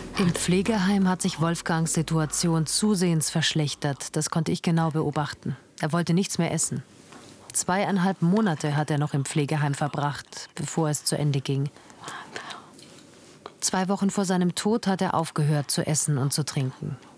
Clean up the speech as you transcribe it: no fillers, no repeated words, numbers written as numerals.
Im Pflegeheim hat sich Wolfgangs Situation zusehends verschlechtert. Das konnte ich genau beobachten. Er wollte nichts mehr essen. 2,5 Monate hat er noch im Pflegeheim verbracht, bevor es zu Ende ging. 2 Wochen vor seinem Tod hat er aufgehört zu essen und zu trinken.